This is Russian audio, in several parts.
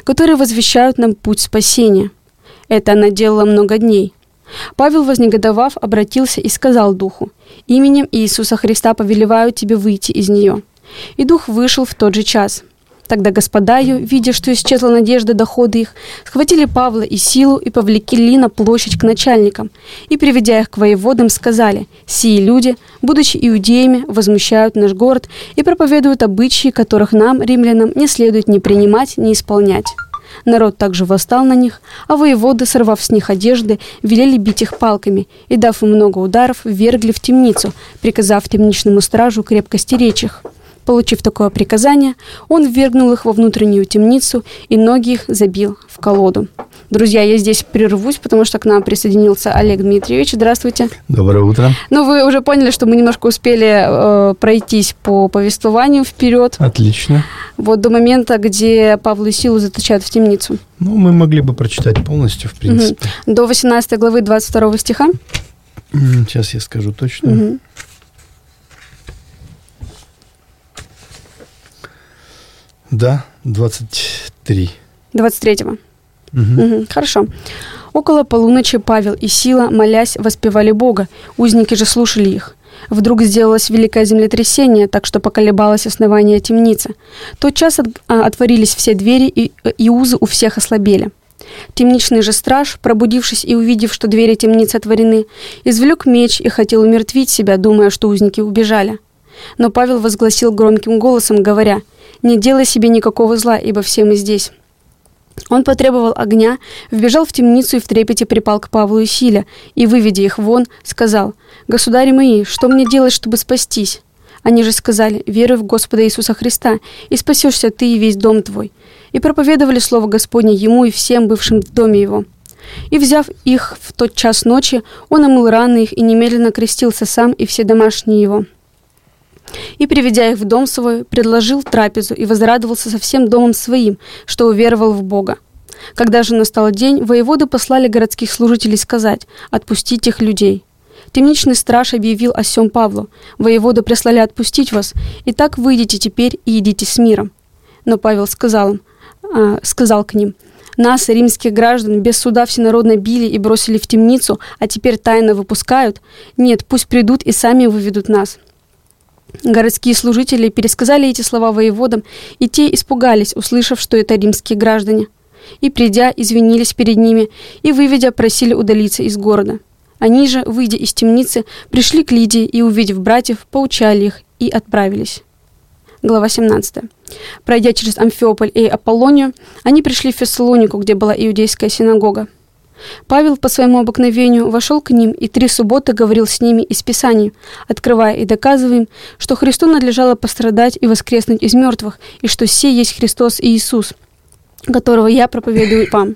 которые возвещают нам путь спасения. Это она делала много дней. Павел, вознегодовав, обратился и сказал духу: «Именем Иисуса Христа повелеваю тебе выйти из нее». И дух вышел в тот же час. Тогда господа ее, видя, что исчезла надежда дохода их, схватили Павла и Силу и повлекли на площадь к начальникам, и, приведя их к воеводам, сказали: «Сии люди, будучи иудеями, возмущают наш город и проповедуют обычаи, которых нам, римлянам, не следует ни принимать, ни исполнять». Народ также восстал на них, а воеводы, сорвав с них одежды, велели бить их палками и, дав им много ударов, ввергли в темницу, приказав темничному стражу крепко стеречь их. Получив такое приказание, он ввергнул их во внутреннюю темницу и ноги их забил в колоду. Друзья, я здесь прервусь, потому что к нам присоединился Олег Дмитриевич. Здравствуйте. Доброе утро. Ну, вы уже поняли, что мы немножко успели пройтись по повествованию вперед. Отлично. Вот до момента, где Павла и Силу заточают в темницу. Ну, мы могли бы прочитать полностью, в принципе. До 18 главы 22 стиха. Сейчас я скажу точно. Да, 23. 23-го. Хорошо. Около полуночи Павел и Сила, молясь, воспевали Бога. Узники же слушали их. Вдруг сделалось великое землетрясение, так что поколебалось основание темницы. Тотчас отворились все двери, и узы у всех ослабели. Темничный же страж, пробудившись и увидев, что двери темницы отворены, извлек меч и хотел умертвить себя, думая, что узники убежали. Но Павел возгласил громким голосом, говоря: «Не делай себе никакого зла, ибо все мы здесь». Он потребовал огня, вбежал в темницу и в трепете припал к Павлу и Силе, и, выведя их вон, сказал: «Государи мои, что мне делать, чтобы спастись?» Они же сказали: «Веруй в Господа Иисуса Христа, и спасешься ты и весь дом твой». И проповедовали слово Господне ему и всем бывшим в доме его. И, взяв их в тот час ночи, он омыл раны их и немедленно крестился сам и все домашние его. И, приведя их в дом свой, предложил трапезу и возрадовался со всем домом своим, что уверовал в Бога. Когда же настал день, воеводы послали городских служителей сказать: «Отпустите их людей». Темничный страж объявил о сем Павлу: «Воеводы прислали отпустить вас, и так выйдите теперь и идите с миром». Но Павел сказал к ним: «Нас, римских граждан, без суда всенародно били и бросили в темницу, а теперь тайно выпускают? Нет, пусть придут и сами выведут нас». Городские служители пересказали эти слова воеводам, и те испугались, услышав, что это римские граждане. И, придя, извинились перед ними, и, выведя, просили удалиться из города. Они же, выйдя из темницы, пришли к Лидии и, увидев братьев, поучали их и отправились. Глава 17. Пройдя через Амфиополь и Аполлонию, они пришли в Фессалонику, где была иудейская синагога. Павел по своему обыкновению вошел к ним и 3 субботы говорил с ними из Писаний, открывая и доказывая им, что Христу надлежало пострадать и воскреснуть из мертвых, и что сей есть Христос и Иисус, которого я проповедую вам.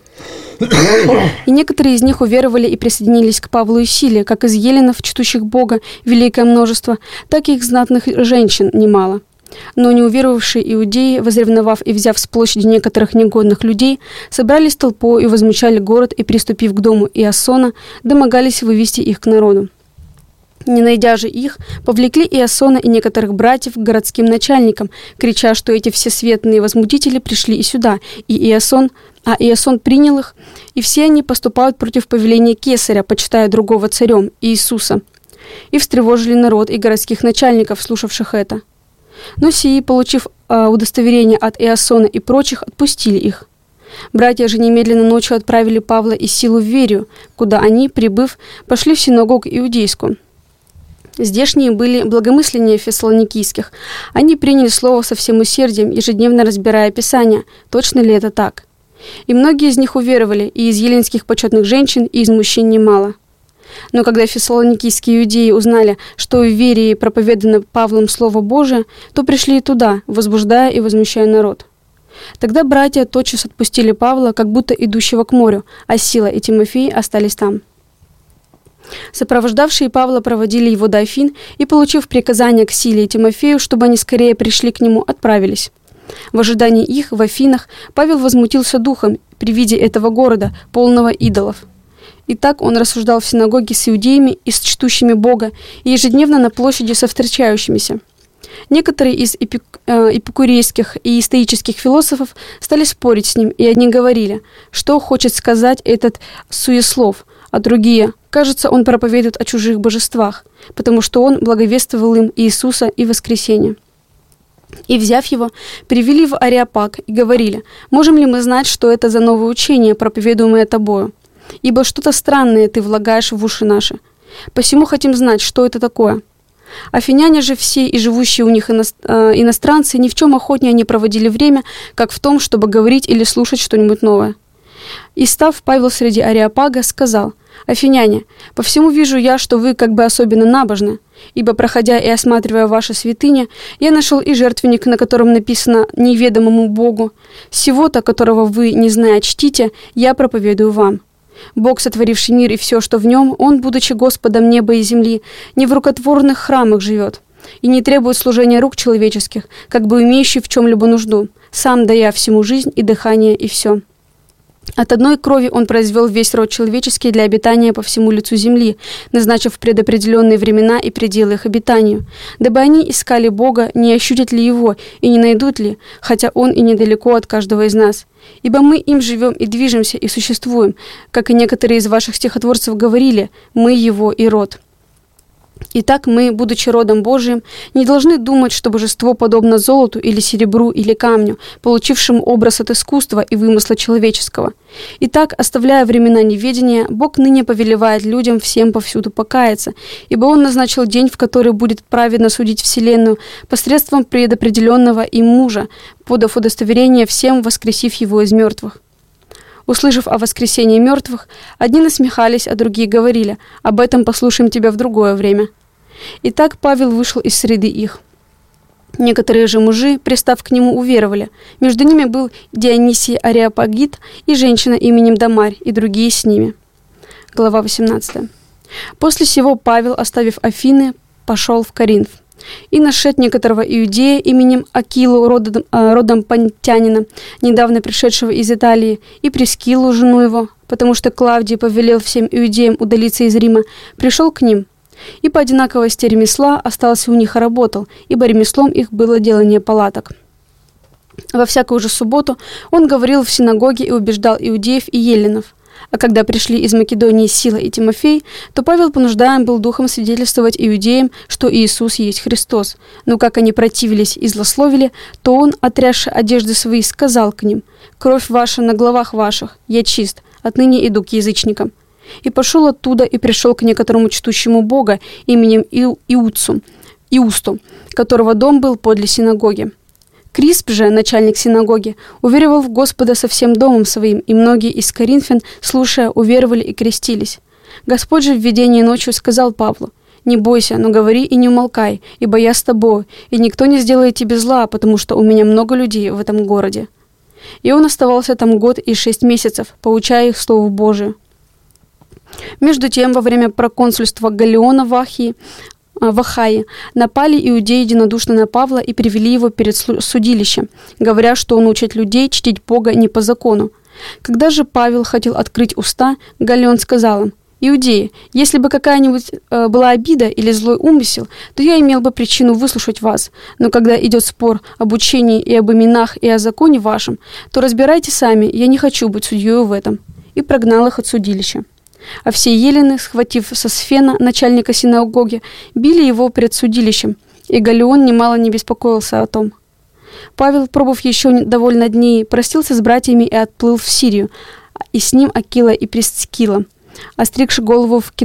И некоторые из них уверовали и присоединились к Павлу и Силе, как из еленов, чтущих Бога, великое множество, так и их знатных женщин немало. Но неуверовавшие иудеи, возревновав и взяв с площади некоторых негодных людей, собрались толпой и возмущали город, и, приступив к дому Иасона, домогались вывести их к народу. Не найдя же их, повлекли Иасона и некоторых братьев к городским начальникам, крича, что эти всесветные возмутители пришли и сюда, Иасон принял их, и все они поступают против повеления Кесаря, почитая другого царем, Иисуса. И встревожили народ и городских начальников, слушавших это. Но сии, получив удостоверение от Иасона и прочих, отпустили их. Братья же немедленно ночью отправили Павла и Силу в Верию, куда они, прибыв, пошли в синагогу иудейскую. Здешние были благомысленнее фессалоникийских. Они приняли слово со всем усердием, ежедневно разбирая Писания, точно ли это так. И многие из них уверовали, и из еленских почетных женщин, и из мужчин немало. Но когда фессалоникийские иудеи узнали, что в Верии проповедано Павлом Слово Божие, то пришли и туда, возбуждая и возмущая народ. Тогда братья тотчас отпустили Павла, как будто идущего к морю, а Сила и Тимофей остались там. Сопровождавшие Павла проводили его до Афин и, получив приказание к Силе и Тимофею, чтобы они скорее пришли к нему, отправились. В ожидании их в Афинах Павел возмутился духом при виде этого города, полного идолов. Итак, он рассуждал в синагоге с иудеями и с чтущими Бога, и ежедневно на площади со встречающимися. Некоторые из эпикурейских и стоических философов стали спорить с ним, и одни говорили, что хочет сказать этот суеслов, а другие, кажется, он проповедует о чужих божествах, потому что он благовествовал им Иисуса и воскресение. И, взяв его, привели в Ареопаг и говорили: «Можем ли мы знать, что это за новое учение, проповедуемое тобою? Ибо что-то странное ты влагаешь в уши наши. Посему хотим знать, что это такое». Афиняне же все и живущие у них иностранцы ни в чем охотнее не проводили время, как в том, чтобы говорить или слушать что-нибудь новое. И став Павел среди Ареопага, сказал: «Афиняне, по всему вижу я, что вы как бы особенно набожны, ибо, проходя и осматривая ваши святыни, я нашел и жертвенник, на котором написано «неведомому Богу». Сего-то, которого вы, не зная, чтите, я проповедую вам. Бог, сотворивший мир и все, что в нем, Он, будучи Господом неба и земли, не в рукотворных храмах живет и не требует служения рук человеческих, как бы имеющий в чем-либо нужду, сам дая всему жизнь и дыхание и все. От одной крови Он произвел весь род человеческий для обитания по всему лицу земли, назначив предопределенные времена и пределы их обитанию, дабы они искали Бога, не ощутят ли Его и не найдут ли, хотя Он и недалеко от каждого из нас. Ибо мы им живем и движемся и существуем, как и некоторые из ваших стихотворцев говорили: мы Его и род. Итак, мы, будучи родом Божиим, не должны думать, что божество подобно золоту или серебру или камню, получившему образ от искусства и вымысла человеческого. Итак, оставляя времена неведения, Бог ныне повелевает людям всем повсюду покаяться, ибо Он назначил день, в который будет праведно судить вселенную посредством предопределенного им мужа, подав удостоверение всем, воскресив его из мертвых. Услышав о воскресении мертвых, одни насмехались, а другие говорили: «Об этом послушаем тебя в другое время». Итак, Павел вышел из среды их. Некоторые же мужи, пристав к нему, уверовали. Между ними был Дионисий Ареопагит и женщина именем Дамарь, и другие с ними. Глава 18. После сего Павел, оставив Афины, пошел в Коринф. И нашед некоторого иудея именем Акилу, родом понтянина, недавно пришедшего из Италии, и Прискилу, жену его, потому что Клавдий повелел всем иудеям удалиться из Рима, пришел к ним. И по одинаковости ремесла остался у них и работал, ибо ремеслом их было делание палаток. Во всякую же субботу он говорил в синагоге и убеждал иудеев и еллинов. А когда пришли из Македонии Сила и Тимофей, то Павел понуждаем был духом свидетельствовать иудеям, что Иисус есть Христос. Но как они противились и злословили, то он, отрясши одежды свои, сказал к ним: «Кровь ваша на головах ваших, я чист, отныне иду к язычникам». И пошел оттуда и пришел к некоторому чтущему Бога именем Иусту, которого дом был подле синагоги. Крисп же, начальник синагоги, уверовал в Господа со всем домом своим, и многие из коринфян, слушая, уверовали и крестились. Господь же в видении ночью сказал Павлу: «Не бойся, но говори и не умолкай, ибо я с тобою, и никто не сделает тебе зла, потому что у меня много людей в этом городе». И он оставался там 1 год и 6 месяцев, поучая их Слову Божию. Между тем, во время проконсульства Галлиона в Ахае напали иудеи единодушно на Павла и привели его перед судилищем, говоря, что он учит людей чтить Бога не по закону. Когда же Павел хотел открыть уста, Галлион сказал им: «Иудеи, если бы какая-нибудь была обида или злой умысел, то я имел бы причину выслушать вас. Но когда идет спор об учении и об именах и о законе вашем, то разбирайте сами, я не хочу быть судьей в этом». И прогнал их от судилища. А все еллины, схватив Сосфена, начальника синагоги, били его пред судилищем, и Галлион немало не беспокоился о том. Павел, пробыв еще довольно дней, простился с братьями и отплыл в Сирию, и с ним Акила и Прискила, остригши голову в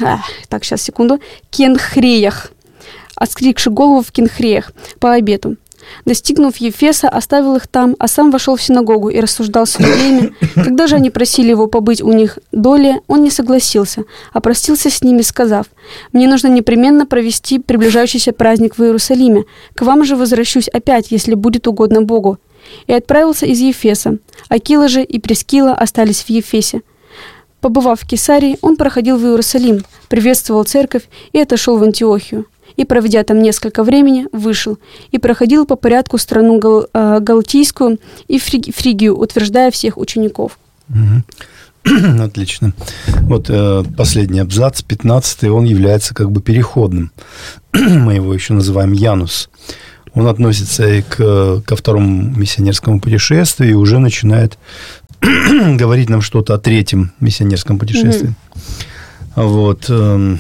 Кенхреях по обету. Достигнув Ефеса, оставил их там, а сам вошел в синагогу и рассуждал с иудеями. Когда же они просили его побыть у них долее, он не согласился, а простился с ними, сказав: «Мне нужно непременно провести приближающийся праздник в Иерусалиме. К вам же возвращусь опять, если будет угодно Богу». И отправился из Ефеса. Акила же и Прискила остались в Ефесе. Побывав в Кесарии, он проходил в Иерусалим, приветствовал церковь и отошел в Антиохию. И, проведя там несколько времени, вышел и проходил по порядку страну Галатийскую и Фригию, утверждая всех учеников. Отлично. Вот последний абзац, 15-й, он является как бы переходным. Мы его еще называем Янус. Он относится и ко второму миссионерскому путешествию и уже начинает говорить нам что-то о третьем миссионерском путешествии. Вот.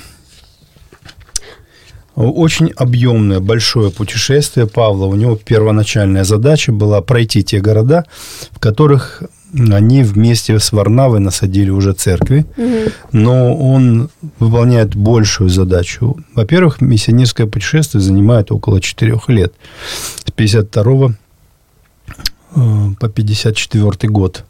Очень объемное, большое путешествие Павла. У него первоначальная задача была пройти те города, в которых они вместе с Варнавой насадили уже церкви. Но он выполняет большую задачу. Во-первых, миссионерское путешествие занимает около 4 лет. С 52 по 54 год.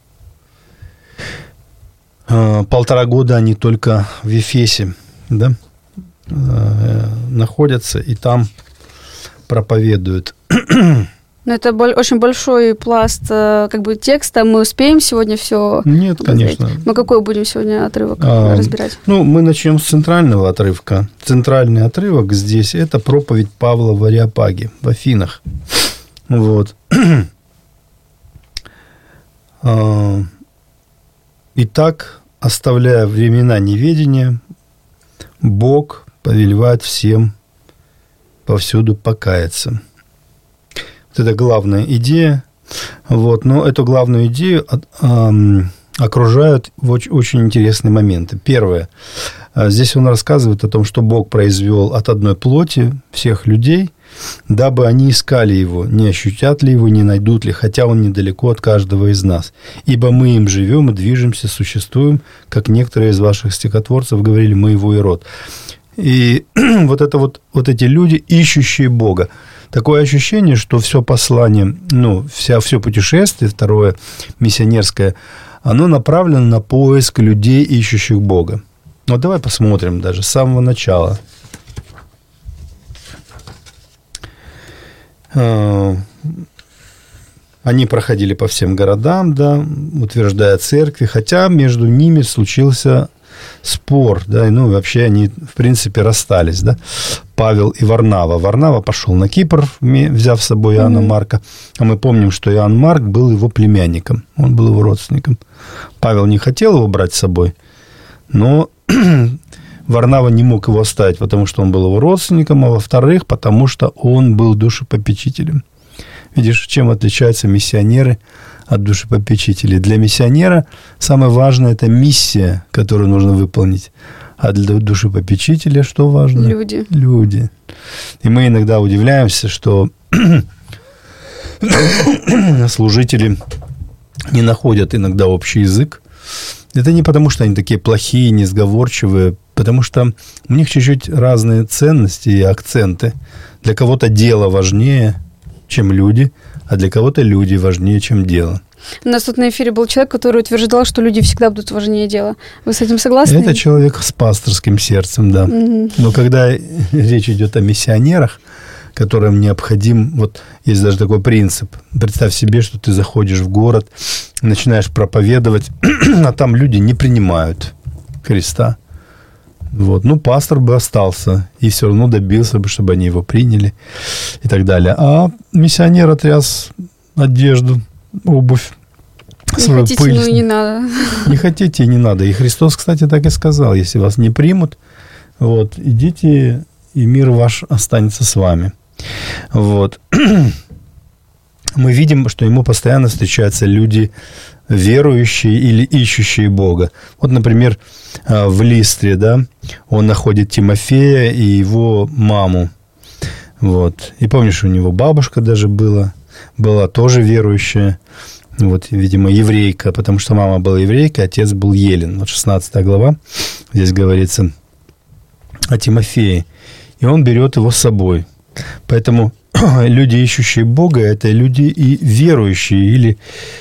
1,5 года они только в Ефесе, да, находятся и там проповедуют. Но это очень большой пласт как бы текста. Мы успеем сегодня все? Нет, конечно. Мы какой будем сегодня отрывок разбирать? Ну, мы начнем с центрального отрывка. Центральный отрывок здесь – это проповедь Павла в Ареопаге, в Афинах. Вот. Итак, оставляя времена неведения, Бог повелевает всем повсюду покаяться. Вот это главная идея. Вот. Но эту главную идею окружают очень интересные моменты. Первое. Здесь он рассказывает о том, что Бог произвел от одной плоти всех людей, дабы они искали Его, не ощутят ли Его, не найдут ли, хотя Он недалеко от каждого из нас. Ибо мы им живем и движемся, существуем, как некоторые из ваших стихотворцев говорили, мы Его и род. И вот эти люди, ищущие Бога. Такое ощущение, что все послание, все путешествие, второе миссионерское, оно направлено на поиск людей, ищущих Бога. Вот давай посмотрим даже с самого начала. Они проходили по всем городам, да, утверждая церкви, хотя между ними случился спор, да, и вообще они, в принципе, расстались, да, Павел и Варнава. Варнава пошел на Кипр, взяв с собой Иоанна Марка, а мы помним, что Иоанн Марк был его племянником, он был его родственником. Павел не хотел его брать с собой, но Варнава не мог его оставить, потому что он был его родственником, а во-вторых, потому что он был душепопечителем. Видишь, чем отличаются миссионеры от душепопечителей? Для миссионера самое важное – это миссия, которую нужно выполнить. А для душепопечителя что важно? Люди. Люди. И мы иногда удивляемся, что служители не находят иногда общий язык. Это не потому, что они такие плохие, несговорчивые, потому что у них чуть-чуть разные ценности и акценты. Для кого-то дело важнее, чем люди, а для кого-то люди важнее, чем дело. У нас тут на эфире был человек, который утверждал, что люди всегда будут важнее дела. Вы с этим согласны? Это человек с пасторским сердцем, да. Но когда речь идет о миссионерах, которым необходим, вот есть даже такой принцип. Представь себе, что ты заходишь в город, начинаешь проповедовать, а там люди не принимают Христа. Вот. Пастор бы остался и все равно добился бы, чтобы они его приняли и так далее. А миссионер отряс одежду, обувь, свою хотите, пыль. И не надо. Не хотите, и не надо. И Христос, кстати, так и сказал: если вас не примут, вот, идите, и мир ваш останется с вами. Вот. Мы видим, что ему постоянно встречаются люди верующие или ищущие Бога. Вот, например, в Листре, да, он находит Тимофея и его маму. Вот. И помнишь, у него бабушка даже была тоже верующая. Вот, видимо, еврейка, потому что мама была еврейка, отец был еллин. Вот 16 глава, здесь говорится о Тимофее. И он берет его с собой. Поэтому люди, ищущие Бога, это люди и верующие, или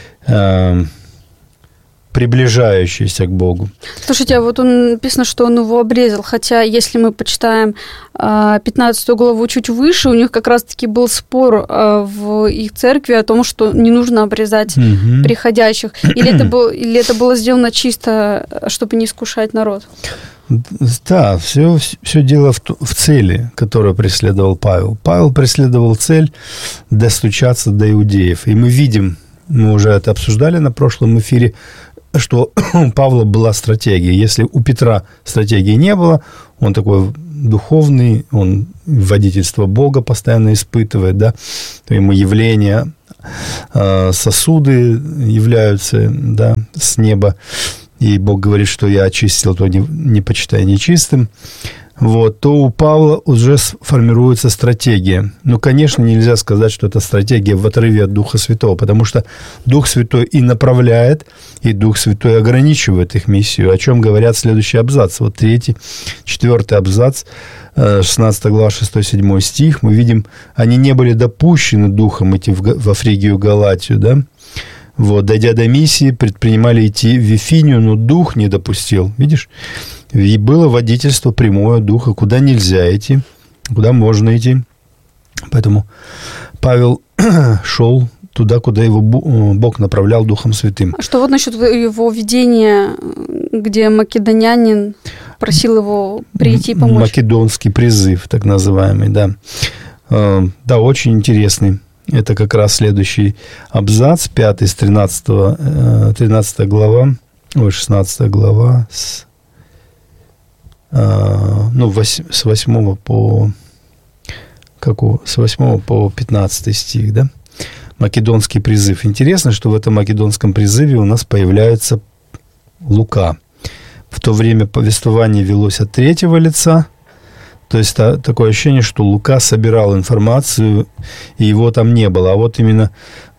приближающиеся к Богу. Слушайте, а вот он написано, что он его обрезал, хотя если мы почитаем 15 главу чуть выше, у них как раз-таки был спор в их церкви о том, что не нужно обрезать приходящих. Или это было сделано чисто, чтобы не искушать народ? Да, все дело в цели, которую преследовал Павел. Павел преследовал цель достучаться до иудеев. И мы видим, мы уже это обсуждали на прошлом эфире, что у Павла была стратегия. Если у Петра стратегии не было, он такой духовный, он водительство Бога постоянно испытывает, да, то ему явления, сосуды являются, да, с неба, и Бог говорит, что я очистил, то не почитай нечистым. Вот, то у Павла уже формируется стратегия. Но, конечно, нельзя сказать, что это стратегия в отрыве от Духа Святого, потому что Дух Святой и направляет, и Дух Святой ограничивает их миссию, о чем говорят следующий абзац. Вот 3, 4 абзац, 16 глава, 6-7 стих. Мы видим, они не были допущены Духом идти во Фригию, Галатию, да? Вот, дойдя до миссии, предпринимали идти в Вифинию, но Дух не допустил. Видишь? И было водительство прямое Духа, куда нельзя идти, куда можно идти. Поэтому Павел шел туда, куда его Бог направлял Духом Святым. А что вот насчет его видения, где македонянин просил его прийти помочь? Македонский призыв, так называемый, да. Да, очень интересный. Это как раз следующий абзац, 5 с 13 глава, 16 глава, с 8 по 15 стих, да? Македонский призыв. Интересно, что в этом македонском призыве у нас появляется Лука. В то время повествование велось от третьего лица, то есть такое ощущение, что Лука собирал информацию, и его там не было. А вот именно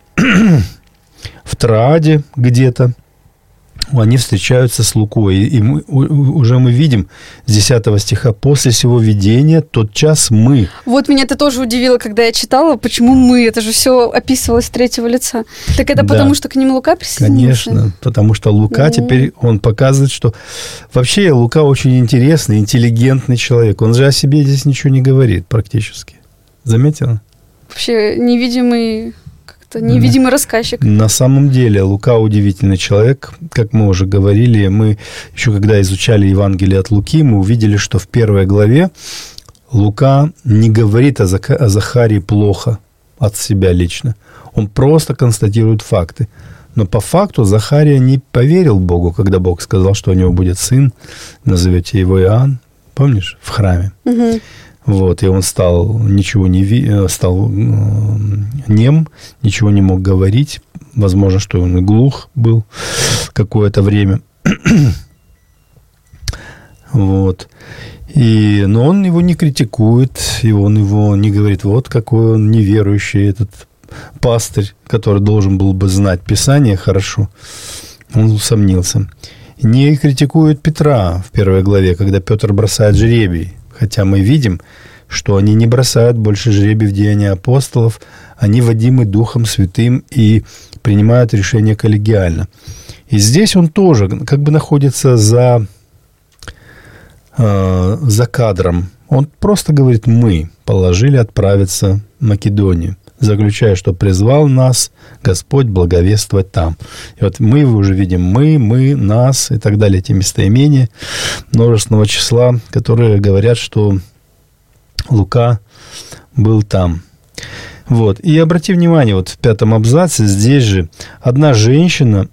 в Трааде где-то они встречаются с Лукой. И мы видим с 10 стиха: «После сего видения тотчас мы». Вот меня это тоже удивило, когда я читала, почему мы? Это же все описывалось с третьего лица. Так это потому, что к ним Лука присоединился? Конечно, потому что Лука теперь, он показывает, что... Вообще Лука очень интересный, интеллигентный человек. Он же о себе здесь ничего не говорит практически. Заметила? Вообще невидимый рассказчик. На самом деле Лука удивительный человек. Как мы уже говорили, мы еще когда изучали Евангелие от Луки, мы увидели, что в 1 главе Лука не говорит о Захарии плохо от себя лично. Он просто констатирует факты. Но по факту Захария не поверил Богу, когда Бог сказал, что у него будет сын, назовете его Иоанн, помнишь, в храме. Угу. Вот, и он стал нем, ничего не мог говорить. Возможно, что он и глух был какое-то время. Вот. Но он его не критикует, и он его не говорит: вот какой он неверующий, этот пастырь, который должен был бы знать Писание хорошо. Он усомнился. Не критикует Петра в 1 главе, когда Петр бросает жребий. Хотя мы видим, что они не бросают больше жребий в Деяния апостолов, они водимы Духом Святым и принимают решения коллегиально. И здесь он тоже как бы находится за кадром. Он просто говорит: мы положили отправиться в Македонию, заключая, что призвал нас Господь благовествовать там. И вот мы уже видим мы, нас и так далее, эти местоимения множественного числа, которые говорят, что Лука был там. Вот. И обрати внимание, вот в 5 абзаце здесь же одна женщина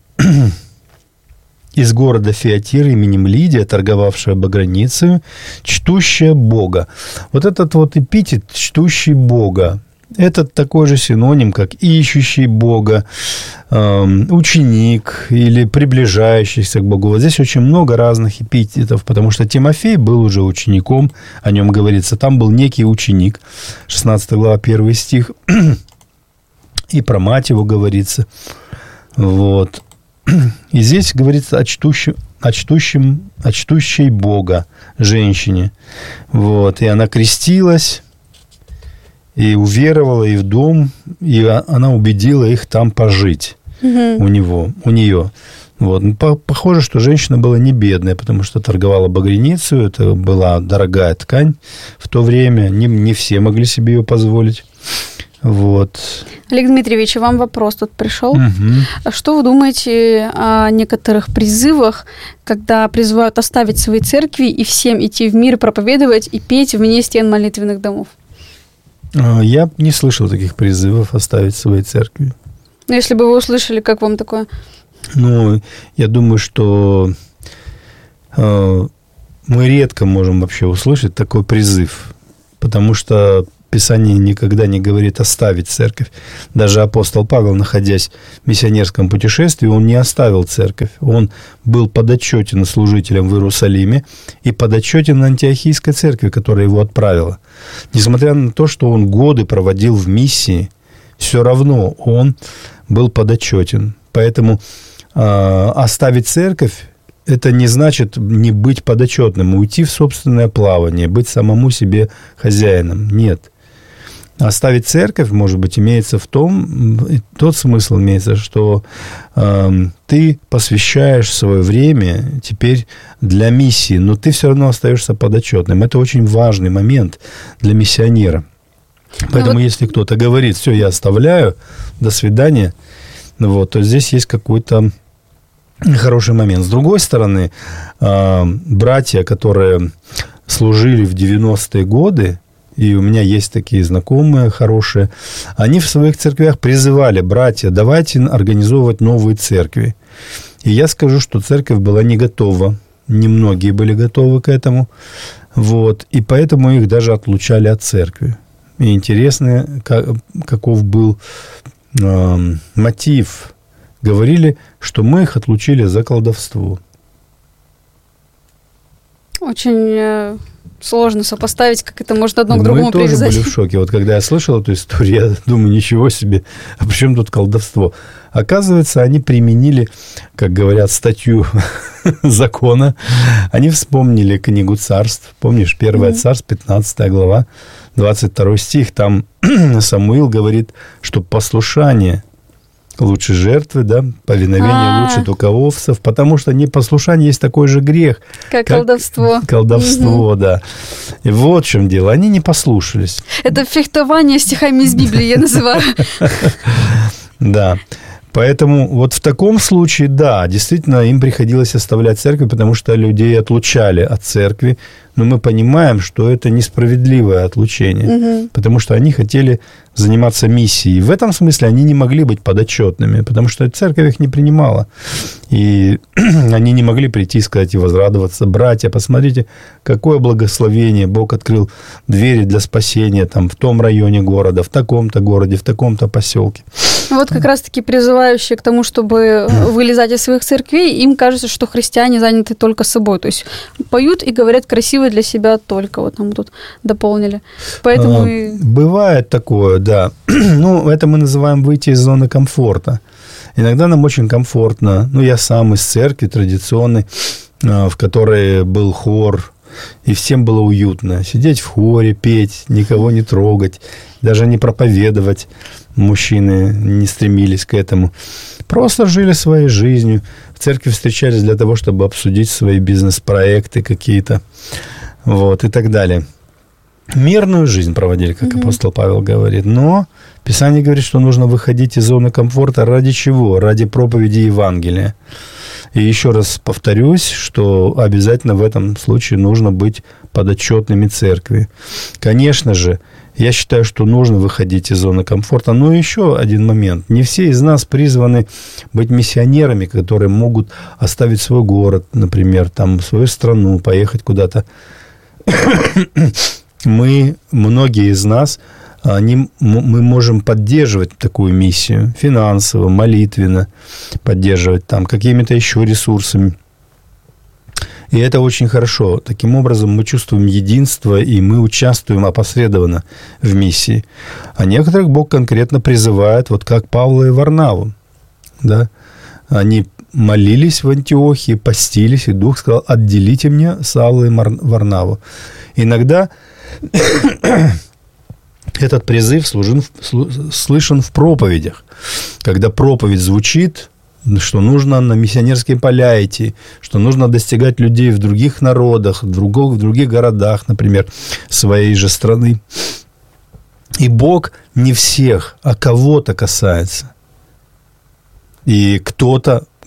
из города Фиатир именем Лидия, торговавшая баграницею, чтущая Бога. Вот этот вот эпитет «чтущий Бога», это такой же синоним, как ищущий Бога, ученик или приближающийся к Богу. Вот здесь очень много разных эпитетов, потому что Тимофей был уже учеником, о нем говорится. Там был некий ученик, 16 глава, 1 стих, и про мать его говорится. Вот. И здесь говорится о чтущей Бога женщине. Вот. И она крестилась, и уверовала, и в дом, и она убедила их там пожить у нее. Вот. Похоже, что женщина была не бедная, потому что торговала багряницей, это была дорогая ткань в то время, не все могли себе ее позволить. Вот. Олег Дмитриевич, вам вопрос тут пришел. Угу. Что вы думаете о некоторых призывах, когда призывают оставить свои церкви и всем идти в мир, проповедовать и петь вне стен молитвенных домов? Я не слышал таких призывов оставить свои церкви. Ну, если бы вы услышали, как вам такое? Ну, я думаю, что мы редко можем вообще услышать такой призыв, потому что Писание никогда не говорит оставить церковь. Даже апостол Павел, находясь в миссионерском путешествии, он не оставил церковь. Он был подотчетен служителем в Иерусалиме и подотчетен Антиохийской церкви, которая его отправила. Несмотря на то, что он годы проводил в миссии, все равно он был подотчетен. Поэтому оставить церковь – это не значит не быть подотчетным, уйти в собственное плавание, быть самому себе хозяином. Нет. Оставить церковь, может быть, имеется тот смысл имеется, что ты посвящаешь свое время теперь для миссии, но ты все равно остаешься подотчетным. Это очень важный момент для миссионера. Поэтому если кто-то говорит, все, я оставляю, до свидания, то здесь есть какой-то хороший момент. С другой стороны, братья, которые служили в 90-е годы, и у меня есть такие знакомые хорошие, они в своих церквях призывали: братья, давайте организовывать новые церкви. И я скажу, что церковь была не готова, немногие были готовы к этому, и поэтому их даже отлучали от церкви. И интересно, каков был мотив. Говорили, что мы их отлучили за колдовство. Очень сложно сопоставить, как это может одно к другому привязать. Мы тоже были в шоке. Вот когда я слышал эту историю, я думаю, ничего себе, а при чем тут колдовство? Оказывается, они применили, как говорят, статью закона. Они вспомнили книгу Царств. Помнишь, 1 Царств, 15 глава, 22 стих. Там Самуил говорит, что послушание лучше жертвы, да, повиновение лучше туковцев, потому что непослушание есть такой же грех, как колдовство. Колдовство, да. И вот в чем дело. Они не послушались. Это фехтование стихами из Библии, я называю. Да. Поэтому вот в таком случае, да, действительно, им приходилось оставлять церковь, потому что людей отлучали от церкви. Но мы понимаем, что это несправедливое отлучение, потому что они хотели заниматься миссией. В этом смысле они не могли быть подотчетными, потому что церковь их не принимала. И они не могли прийти и сказать и возрадоваться: братья, посмотрите, какое благословение, Бог открыл двери для спасения там, в том районе города, в таком-то городе, в таком-то поселке. Вот как раз-таки призывающие к тому, чтобы вылезать из своих церквей, им кажется, что христиане заняты только собой. То есть поют и говорят красиво для себя только. Вот нам тут дополнили. Поэтому бывает такое, да. Ну, это мы называем выйти из зоны комфорта. Иногда нам очень комфортно. Ну, я сам из церкви традиционной, в которой был хор, и всем было уютно. Сидеть в хоре, петь, никого не трогать, даже не проповедовать. Мужчины не стремились к этому. Просто жили своей жизнью. В церкви встречались для того, чтобы обсудить свои бизнес-проекты какие-то. И так далее. Мирную жизнь проводили, как апостол Павел говорит. Но Писание говорит, что нужно выходить из зоны комфорта ради чего? Ради проповеди Евангелия. И еще раз повторюсь, что обязательно в этом случае нужно быть подотчетными церкви. Конечно же, я считаю, что нужно выходить из зоны комфорта. Но еще один момент. Не все из нас призваны быть миссионерами, которые могут оставить свой город, например, там, свою страну, поехать куда-то. Многие из нас, мы можем поддерживать такую миссию финансово, молитвенно, поддерживать там какими-то еще ресурсами. И это очень хорошо. Таким образом, мы чувствуем единство, и мы участвуем опосредованно в миссии. А некоторых Бог конкретно призывает, вот как Павла и Варнаву. Да? Они молились в Антиохии, постились, и Дух сказал: отделите мне Савла и Варнаву. Иногда этот призыв слышен в проповедях. Когда проповедь звучит, что нужно на миссионерские поля идти, что нужно достигать людей в других народах, в других городах, например, своей же страны. И Бог не всех, а кого-то касается. И кто-то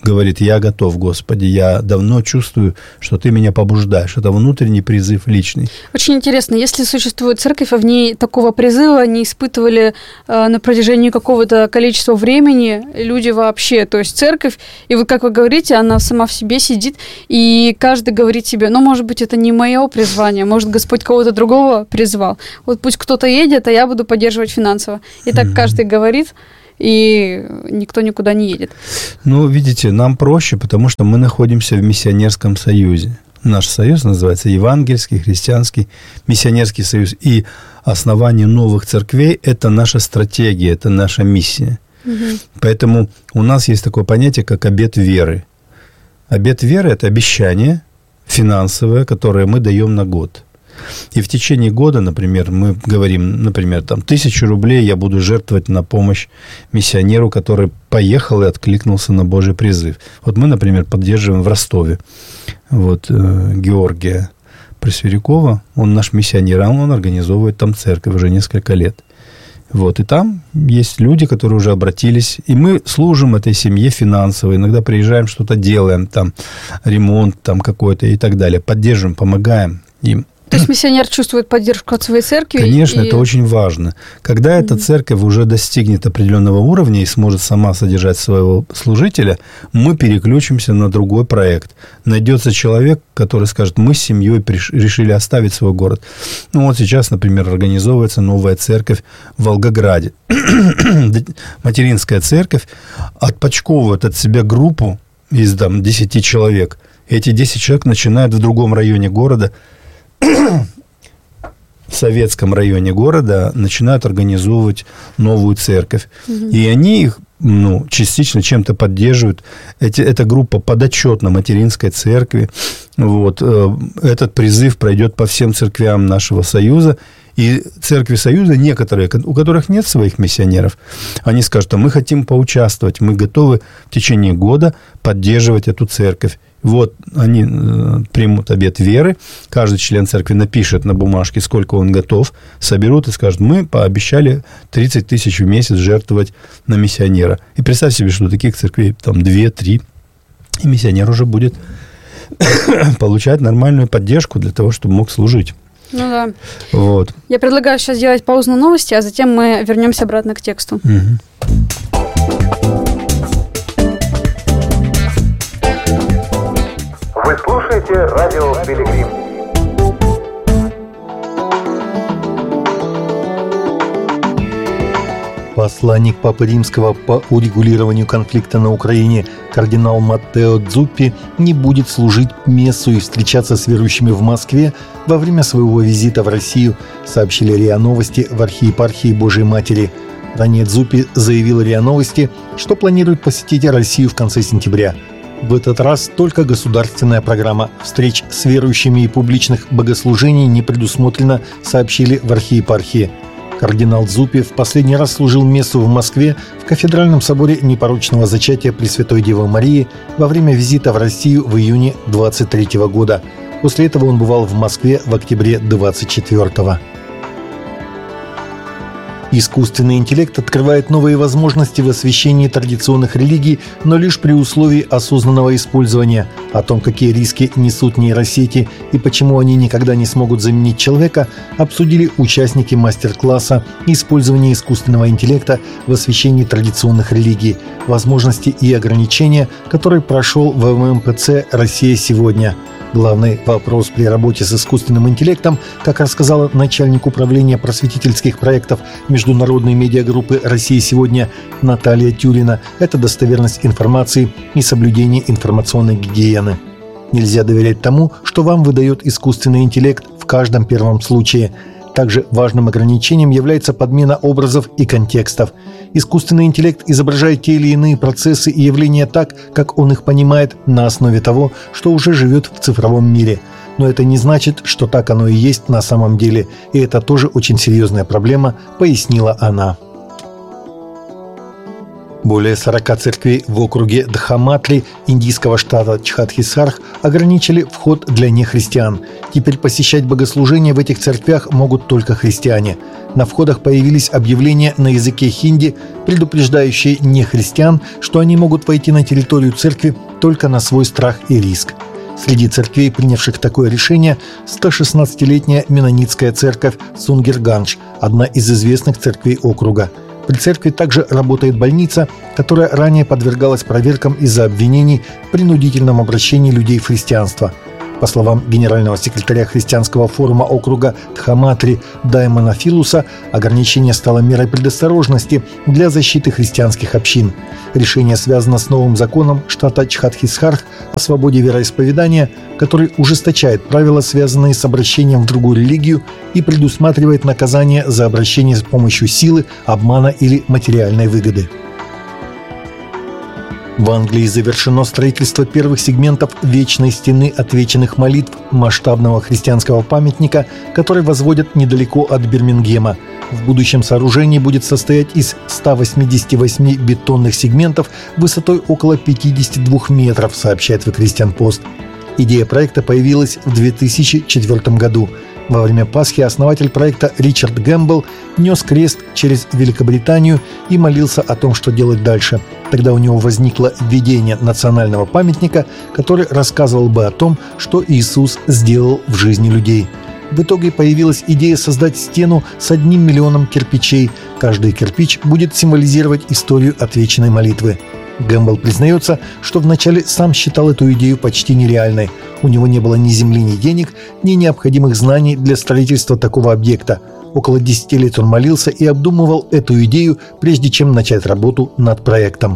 говорит: «Я готов, Господи, я давно чувствую, что Ты меня побуждаешь». Это внутренний призыв личный. Очень интересно, если существует церковь, а в ней такого призыва не испытывали на протяжении какого-то количества времени люди вообще. То есть церковь, и вот как вы говорите, она сама в себе сидит, и каждый говорит себе: ну, может быть, это не мое призвание, может, Господь кого-то другого призвал. Вот пусть кто-то едет, а я буду поддерживать финансово. И так каждый говорит, и никто никуда не едет. Ну, видите, нам проще, потому что мы находимся в миссионерском союзе. Наш союз называется Евангельский христианский миссионерский союз. И основание новых церквей – это наша стратегия, это наша миссия. Угу. Поэтому у нас есть такое понятие, как обет веры. Обет веры – это обещание финансовое, которое мы даем на год. И в течение года, например, мы говорим, например, там, 1000 рублей я буду жертвовать на помощь миссионеру, который поехал и откликнулся на Божий призыв. Вот мы, например, поддерживаем в Ростове Георгия Пресвирякова, он наш миссионер, он организовывает там церковь уже несколько лет. И там есть люди, которые уже обратились, и мы служим этой семье финансово, иногда приезжаем, что-то делаем, там, ремонт там какой-то и так далее, поддерживаем, помогаем им. То есть миссионер чувствует поддержку от своей церкви? Конечно, это очень важно. Когда эта церковь уже достигнет определенного уровня и сможет сама содержать своего служителя, мы переключимся на другой проект. Найдется человек, который скажет: мы с семьей решили оставить свой город. Сейчас, например, организовывается новая церковь в Волгограде. Материнская церковь отпочковывает от себя группу из 10 человек. Эти 10 человек начинают в другом районе города, в советском районе города, начинают организовывать новую церковь. И они их частично чем-то поддерживают. Эта группа подотчетна материнской церкви. Этот призыв пройдет по всем церквям нашего союза. И церкви союза, некоторые, у которых нет своих миссионеров, они скажут: мы хотим поучаствовать, мы готовы в течение года поддерживать эту церковь. Они примут обет веры, каждый член церкви напишет на бумажке, сколько он готов, соберут и скажут: мы пообещали 30 тысяч в месяц жертвовать на миссионера. И представь себе, что таких церквей 2-3, и миссионер уже будет получать нормальную поддержку для того, чтобы мог служить. Ну да. Я предлагаю сейчас сделать паузу на новости, а затем мы вернемся обратно к тексту. Вы слушаете радио «Пилигрим». Посланник Папы Римского по урегулированию конфликта на Украине кардинал Маттео Дзуппи не будет служить мессу и встречаться с верующими в Москве во время своего визита в Россию, сообщили РИА Новости в архиепархии Божией Матери. Ранее Дзуппи заявил РИА Новости, что планирует посетить Россию в конце сентября. В этот раз только государственная программа встреч с верующими и публичных богослужений не предусмотрена, сообщили в архиепархии. Кардинал Дзуппи в последний раз служил мессу в Москве в кафедральном соборе Непорочного Зачатия Пресвятой Девы Марии во время визита в Россию в июне 23 года. После этого он бывал в Москве в октябре 24-го. Искусственный интеллект открывает новые возможности в освящении традиционных религий, но лишь при условии осознанного использования. О том, какие риски несут нейросети и почему они никогда не смогут заменить человека, обсудили участники мастер-класса «Использование искусственного интеллекта в освящении традиционных религий. Возможности и ограничения», который прошел в ММПЦ «Россия сегодня». Главный вопрос при работе с искусственным интеллектом, как рассказала начальник управления просветительских проектов международной медиагруппы «Россия сегодня» Наталья Тюрина, это достоверность информации и соблюдение информационной гигиены. Нельзя доверять тому, что вам выдает искусственный интеллект в каждом первом случае. Также важным ограничением является подмена образов и контекстов. Искусственный интеллект изображает те или иные процессы и явления так, как он их понимает, на основе того, что уже живет в цифровом мире. Но это не значит, что так оно и есть на самом деле. И это тоже очень серьезная проблема, пояснила она. Более 40 церквей в округе Дхаматри индийского штата Чхатхисарх ограничили вход для нехристиан. Теперь посещать богослужения в этих церквях могут только христиане. На входах появились объявления на языке хинди, предупреждающие нехристиан, что они могут войти на территорию церкви только на свой страх и риск. Среди церквей, принявших такое решение, 116-летняя менонитская церковь Сунгиргандж, одна из известных церквей округа. При церкви также работает больница, которая ранее подвергалась проверкам из-за обвинений в принудительном обращении людей в христианство. По словам генерального секретаря христианского форума округа Дхаматри Даймона Филуса, ограничение стало мерой предосторожности для защиты христианских общин. Решение связано с новым законом штата Чхатхисарх о свободе вероисповедания, который ужесточает правила, связанные с обращением в другую религию, и предусматривает наказание за обращение с помощью силы, обмана или материальной выгоды. В Англии завершено строительство первых сегментов Вечной стены отвеченных молитв, масштабного христианского памятника, который возводят недалеко от Бирмингема. В будущем сооружение будет состоять из 188 бетонных сегментов высотой около 52 метров, сообщает The Christian Post. Идея проекта появилась в 2004 году. Во время Пасхи основатель проекта Ричард Гэмбл нес крест через Великобританию и молился о том, что делать дальше. Тогда у него возникло видение национального памятника, который рассказывал бы о том, что Иисус сделал в жизни людей. В итоге появилась идея создать стену с 1 миллионом кирпичей. Каждый кирпич будет символизировать историю отвеченной молитвы. Гэмбл признается, что вначале сам считал эту идею почти нереальной. У него не было ни земли, ни денег, ни необходимых знаний для строительства такого объекта. Около 10 лет он молился и обдумывал эту идею, прежде чем начать работу над проектом.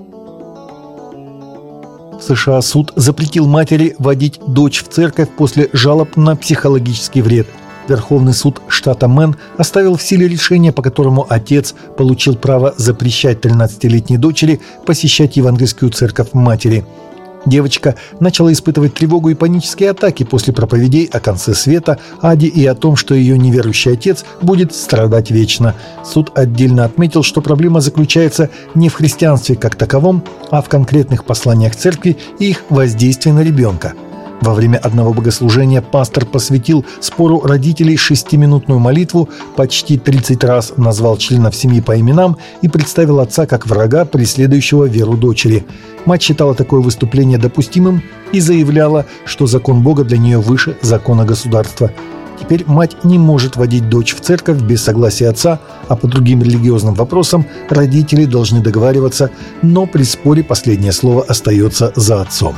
В США суд запретил матери водить дочь в церковь после жалоб на психологический вред. Верховный суд штата Мэн оставил в силе решение, по которому отец получил право запрещать 13-летней дочери посещать евангельскую церковь матери. Девочка начала испытывать тревогу и панические атаки после проповедей о конце света, аде и о том, что ее неверующий отец будет страдать вечно. Суд отдельно отметил, что проблема заключается не в христианстве как таковом, а в конкретных посланиях церкви и их воздействии на ребенка. Во время одного богослужения пастор посвятил спору родителей 6-минутную молитву, почти 30 раз назвал членов семьи по именам и представил отца как врага, преследующего веру дочери. Мать считала такое выступление допустимым и заявляла, что закон Бога для нее выше закона государства. Теперь мать не может водить дочь в церковь без согласия отца, а по другим религиозным вопросам родители должны договариваться, но при споре последнее слово остается за отцом.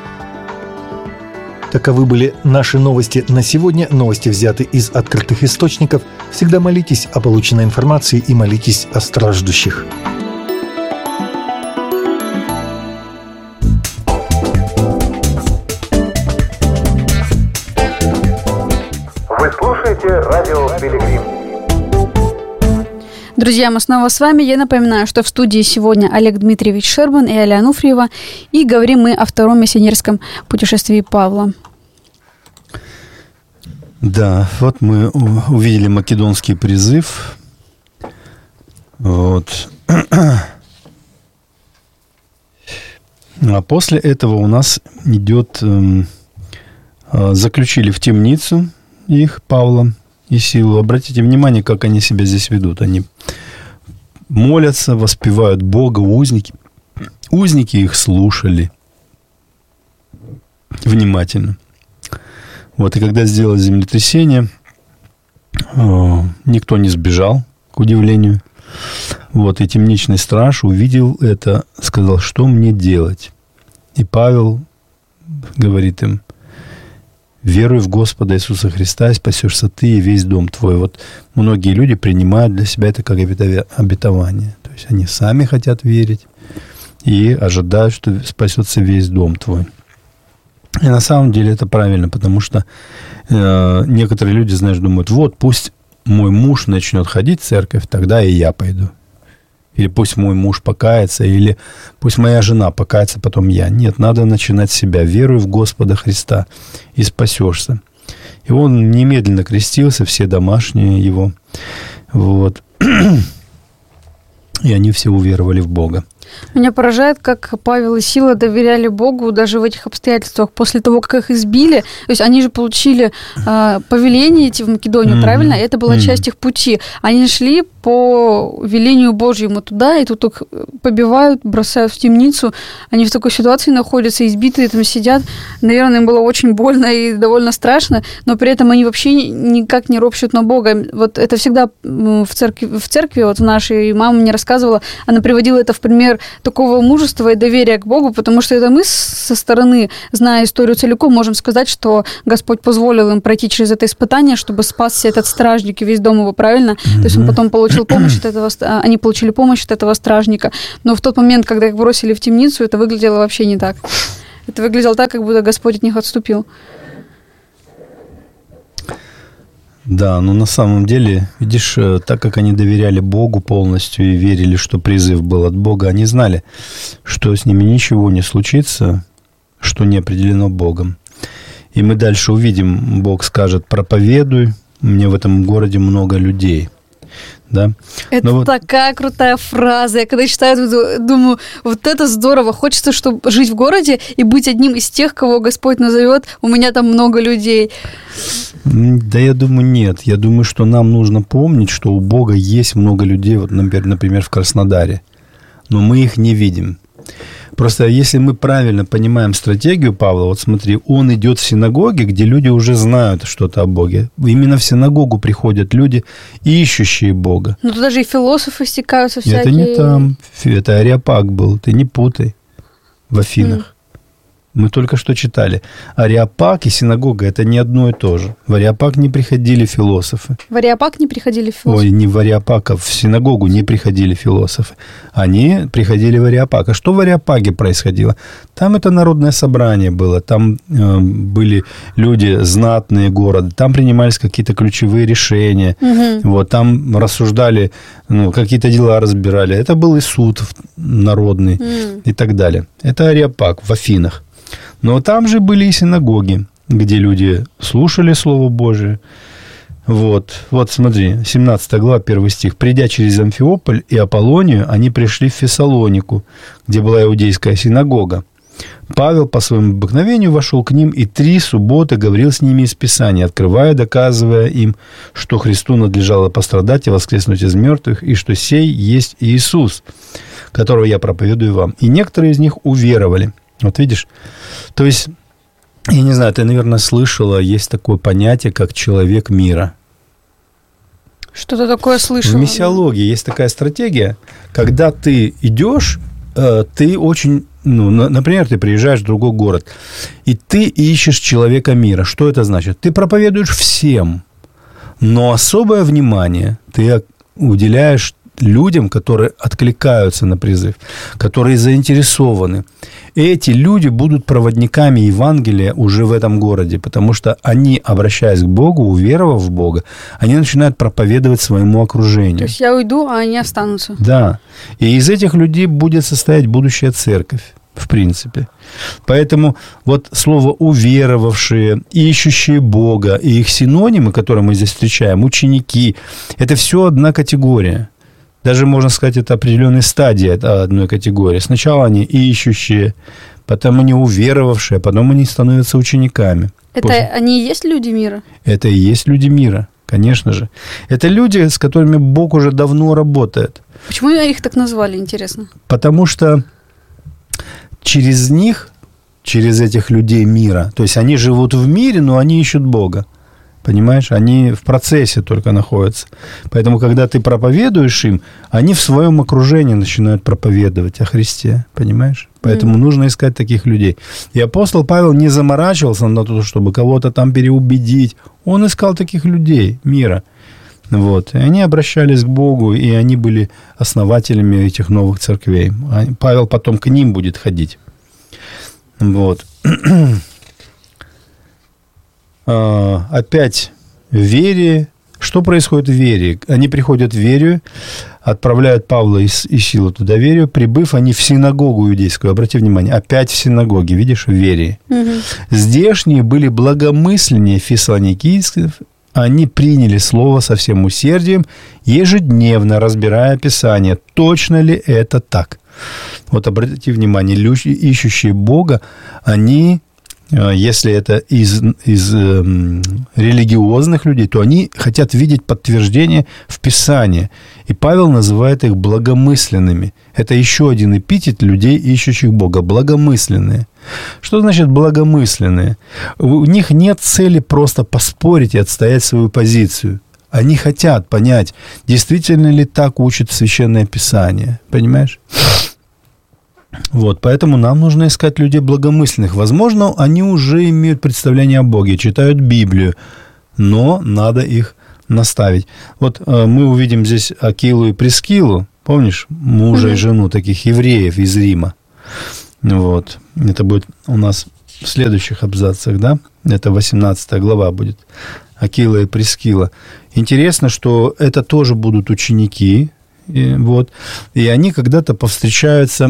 Таковы были наши новости на сегодня. Новости взяты из открытых источников. Всегда молитесь о полученной информации и молитесь о страждущих. Вы слушаете радио Пилигрим. Друзья, мы снова с вами. Я напоминаю, что в студии сегодня Олег Дмитриевич Шербан и Аля Ануфриева. И говорим мы о втором миссионерском путешествии Павла. Да, вот мы увидели македонский призыв. Вот. А после этого у нас идет... заключили в темницу их, Павла и Силу. Обратите внимание, как они себя здесь ведут. Они молятся, воспевают Бога, узники. Узники их слушали внимательно. Вот, и когда сделалось землетрясение, никто не сбежал, к удивлению. Вот, и темничный страж увидел это, сказал, что мне делать? И Павел говорит им: веруй в Господа Иисуса Христа, и спасешься ты и весь дом твой. Вот многие люди принимают для себя это как обетование. То есть они сами хотят верить и ожидают, что спасется весь дом твой. И на самом деле это правильно, потому что некоторые люди, знаешь, думают, вот пусть мой муж начнет ходить в церковь, тогда и я пойду. Или пусть мой муж покается, или пусть моя жена покается, потом я. Нет, надо начинать с себя. Веруй в Господа Христа, и спасешься. И он немедленно крестился, все домашние его. Вот. И они все уверовали в Бога. Меня поражает, как Павел и Сила доверяли Богу даже в этих обстоятельствах. После того, как их избили, то есть они же получили повеление идти в Македонию, правильно? Это была часть их пути. Они шли по велению Божьему туда, и тут их побивают, бросают в темницу. Они в такой ситуации находятся, избитые там сидят. Наверное, им было очень больно и довольно страшно, но при этом они вообще никак не ропщут на Бога. Вот это всегда в церкви вот нашей мама мне рассказывала, она приводила это в пример такого мужества и доверия к Богу, потому что это мы со стороны, зная историю целиком, можем сказать, что Господь позволил им пройти через это испытание, чтобы спасся этот стражник и весь дом его, правильно? То есть он потом получил помощь от этого, они получили помощь от этого стражника. Но в тот момент, когда их бросили в темницу, это выглядело вообще не так. Это выглядело так, как будто Господь от них отступил. Да, но на самом деле, видишь, так как они доверяли Богу полностью и верили, что призыв был от Бога, они знали, что с ними ничего не случится, что не определено Богом. И мы дальше увидим, Бог скажет: проповедуй, мне в этом городе много людей. Да? Это такая крутая фраза. Я когда читаю, думаю, вот это здорово. Хочется, чтобы жить в городе и быть одним из тех, кого Господь назовет. У меня там много людей. Да, я думаю, нет. Я думаю, что нам нужно помнить, что у Бога есть много людей, вот, например, в Краснодаре. Но мы их не видим. Просто если мы правильно понимаем стратегию Павла, вот смотри, он идет в синагоги, где люди уже знают что-то о Боге. Именно в синагогу приходят люди, ищущие Бога. Ну, туда же и философы стекаются всякие. Это не там, это Ареопаг был, ты не путай, в Афинах. Мы только что читали. Ареопаг и синагога – это не одно и то же. В Ареопаг не приходили философы. В Ареопаг не приходили философы? Ой, не в Ареопаг, а в синагогу не приходили философы. Они приходили в Ареопаг. А что в Ареопаге происходило? Там это народное собрание было. Там были люди знатные города. Там принимались какие-то ключевые решения. Вот, там рассуждали, какие-то дела разбирали. Это был и суд народный и так далее. Это Ареопаг в Афинах. Но там же были и синагоги, где люди слушали Слово Божие. Вот смотри, 17 глава, 1 стих. «Придя через Амфиополь и Аполлонию, они пришли в Фессалонику, где была иудейская синагога. Павел по своему обыкновению вошел к ним и 3 субботы говорил с ними из Писания, открывая, доказывая им, что Христу надлежало пострадать и воскреснуть из мертвых, и что сей есть Иисус, которого я проповедую вам. И некоторые из них уверовали». Вот видишь? То есть, я не знаю, ты, наверное, слышала, есть такое понятие, как человек мира. Что-то такое слышала. В миссиологии есть такая стратегия, когда ты идешь, ты очень... например, ты приезжаешь в другой город, и ты ищешь человека мира. Что это значит? Ты проповедуешь всем, но особое внимание ты уделяешь людям, которые откликаются на призыв, которые заинтересованы. Эти люди будут проводниками Евангелия уже в этом городе, потому что они, обращаясь к Богу, уверовав в Бога, они начинают проповедовать своему окружению. То есть я уйду, а они останутся. Да. И из этих людей будет состоять будущая церковь, в принципе. Поэтому вот слово «уверовавшие», «ищущие Бога» и их синонимы, которые мы здесь встречаем, «ученики», это все одна категория. Даже, можно сказать, это определенные стадии одной категории. Сначала они ищущие, потом они уверовавшие, а потом они становятся учениками. Это они и есть люди мира? Это и есть люди мира, конечно же. Это люди, с которыми Бог уже давно работает. Почему их так назвали, интересно? Потому что через них, через этих людей мира, то есть они живут в мире, но они ищут Бога. Понимаешь, они в процессе только находятся. Поэтому, когда ты проповедуешь им, они в своем окружении начинают проповедовать о Христе. Понимаешь? Поэтому нужно искать таких людей. И апостол Павел не заморачивался на то, чтобы кого-то там переубедить. Он искал таких людей мира. Вот. И они обращались к Богу, и они были основателями этих новых церквей. Павел потом к ним будет ходить. Вот. Опять в вере. Что происходит в вере? Они приходят в веру, отправляют Павла и Силу туда в веру. Прибыв, они в синагогу иудейскую. Обрати внимание, опять в синагоге, видишь, в вере. Здешние были благомысленнее фессалоникийцев. Они приняли слово со всем усердием, ежедневно разбирая Писание. Точно ли это так? Вот обратите внимание, люди, ищущие Бога, они, если это из религиозных людей, то они хотят видеть подтверждение в Писании. И Павел называет их благомысленными. Это еще один эпитет людей, ищущих Бога. Благомысленные. Что значит благомысленные? У них нет цели просто поспорить и отстоять свою позицию. Они хотят понять, действительно ли так учит Священное Писание. Понимаешь? Вот, поэтому нам нужно искать людей благомысленных. Возможно, они уже имеют представление о Боге, читают Библию, но надо их наставить. Вот мы увидим здесь Акилу и Прискилу, помнишь, мужа и жену таких евреев из Рима. Вот, это будет у нас в следующих абзацах, да? Это 18 глава будет. Акила и Прискила. Интересно, что это тоже будут ученики, и они когда-то повстречаются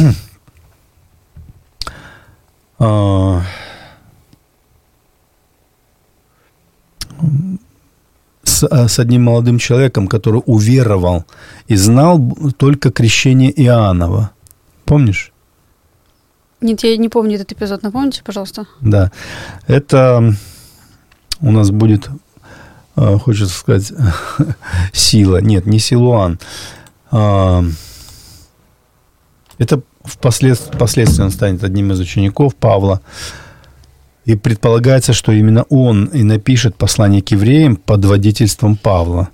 с одним молодым человеком, который уверовал и знал только крещение Иоаннова. Помнишь? Нет, я не помню этот эпизод. Напомните, пожалуйста. Да. Это у нас будет, хочется сказать, Сила. Нет, не Силуан. Это впоследствии он станет одним из учеников Павла. И предполагается, что именно он и напишет послание к евреям под водительством Павла.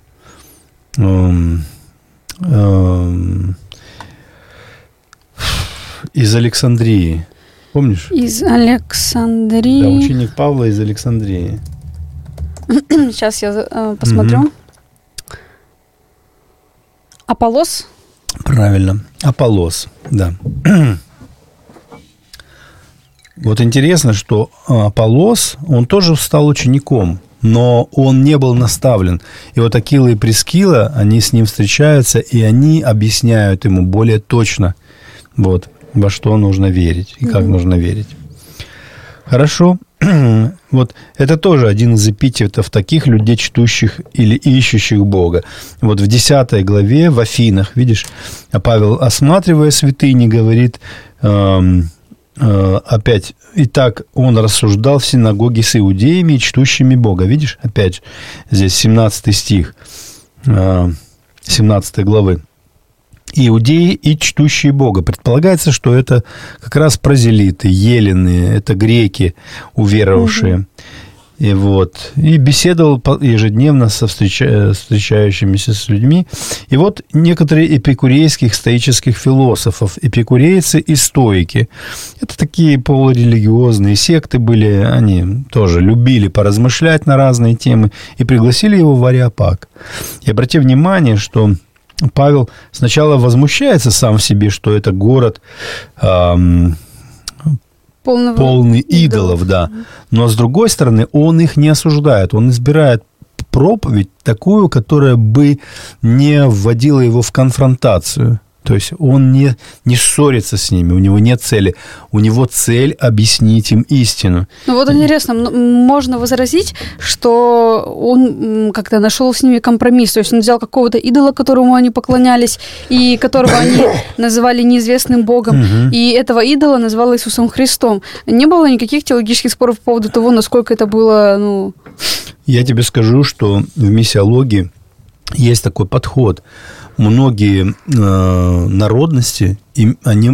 Из Александрии. Помнишь? Из Александрии. Да, ученик Павла из Александрии. Сейчас я посмотрю. Аполлос? Правильно. Аполлос, да. Вот интересно, что Аполлос, он тоже стал учеником, но он не был наставлен. И вот Акила и Прискила, они с ним встречаются, и они объясняют ему более точно, вот, во что нужно верить и как нужно верить. Хорошо. Вот это тоже один из эпитетов таких людей, чтущих или ищущих Бога. Вот в 10 главе в Афинах, видишь, Павел, осматривая святыни, говорит опять, итак, он рассуждал в синагоге с иудеями и чтущими Бога. Видишь, опять здесь 17 стих 17 главы. Иудеи и чтущие Бога. Предполагается, что это как раз прозелиты, елены, это греки, уверовавшие. И беседовал ежедневно со встречающимися с людьми. И вот некоторые эпикурейских стоических философов, эпикурейцы и стоики. Это такие полурелигиозные секты были, они тоже любили поразмышлять на разные темы и пригласили его в Ареопаг. И обрати внимание, что Павел сначала возмущается сам в себе, что это город полный идолов, да. Но с другой стороны, он их не осуждает. Он избирает проповедь такую, которая бы не вводила его в конфронтацию. То есть он не ссорится с ними, у него нет цели. У него цель объяснить им истину. Ну вот интересно, можно возразить, что он как-то нашел с ними компромисс. То есть он взял какого-то идола, которому они поклонялись, и которого они называли неизвестным Богом, и этого идола назвал Иисусом Христом. Не было никаких теологических споров по поводу того, насколько это было... Я тебе скажу, что в миссиологии есть такой подход. Многие народности, они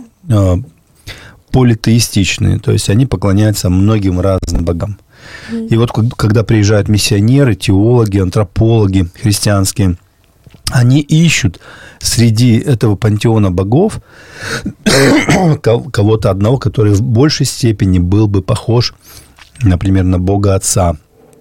политеистичные, то есть они поклоняются многим разным богам. И вот когда приезжают миссионеры, теологи, антропологи христианские, они ищут среди этого пантеона богов кого-то одного, который в большей степени был бы похож, например, на Бога Отца.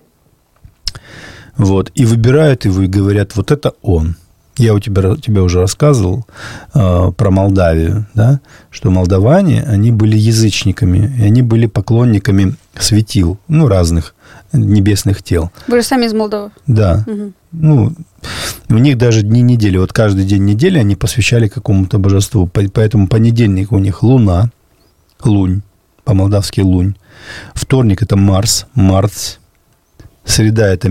И выбирают его и говорят, вот это он. Я тебе уже рассказывал про Молдавию, да, что молдаване, они были язычниками, и они были поклонниками светил, разных небесных тел. Вы же сами из Молдовы? Да. Угу. У них даже дни недели. Вот каждый день недели они посвящали какому-то божеству. Поэтому понедельник у них Луна, Лунь, по-молдавски Лунь. Вторник – это Марс, Марс. Среда – это